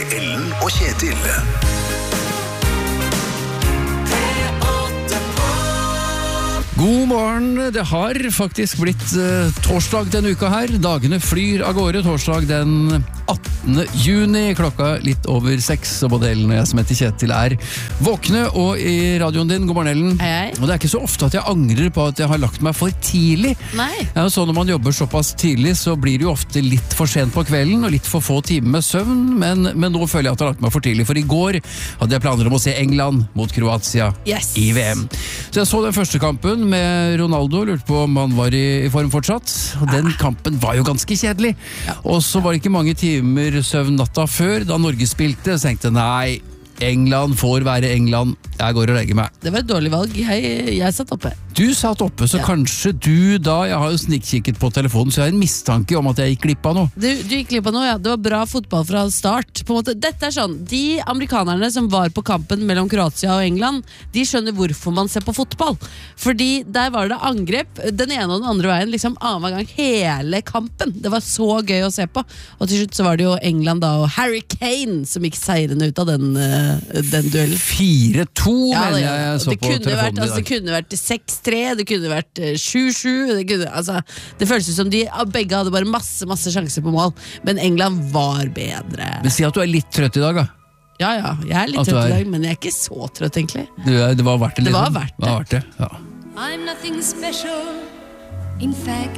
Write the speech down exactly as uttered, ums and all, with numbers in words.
Ellen og Kjetil. God morgen, det har faktisk blitt uh, torsdag denne uka her. Dagene flyr av gårde, torsdag den attende juni, klokka litt over seks, og både Ellen og jeg som heter Kjetil er våkne, og i radioen din, god morgen Ellen. Hei, hei. Og det er ikke så ofte at jeg angrer på at jeg har lagt meg for tidlig. Nei. Ja, så når man jobber såpass tidlig, så blir det jo ofte litt for sent på kvelden, og litt for få timer med søvn, men, men nå føler jeg at jeg har lagt meg for tidlig, for i går hadde jeg planer om å se England mot Kroatia Yes. i V M. Så jeg så den første kampen med Ronaldo, lurte på om han var i, i form fortsatt, og den kampen var jo ganske kjedelig. Ja. Og så var det ikke mange timer søvn natta før, da Norge spilte, så tenkte jeg, nei, England får være England, jeg går og legger meg. Det var et dårlig valg. Jeg, jeg satt oppe. Du satt oppe, så Ja. kanskje du da, jeg har jo snikkikket på telefonen, så jeg har en mistanke om at jeg gikk glipp av noe. Du, du gikk glipp av noe, ja. Det var bra fotball fra start. På en måte. Dette er sånn, de amerikanerne som var på kampen mellom Kroatia og England, de skjønner hvorfor man ser på fotball. Fordi der var det angrep, den ene og den andre veien, liksom annenhver gang hele kampen. Det var så gøy å se på. Og til slutt så var det jo England da, og Harry Kane som gikk seirende ut av den, uh, den duellen. fire to, Ja, mener det, jeg jeg så det, på kunne vært, telefonen altså, i det dag. kunne vært seks tre, det kunne vært eh, sju sju. Det, kunne- altså, det føles ut som de begge hadde bare masse masse sjanser på mål, men England var bedre. Men si at du er litt trøtt i dag, da. Ja, ja, jeg er litt At du trøtt i er- dag, men jeg er ikke så trøtt, egentlig. Du, er- det var verdt det, Det var liksom. verdt det. Det var verdt det, ja. I'm nothing special. In fact,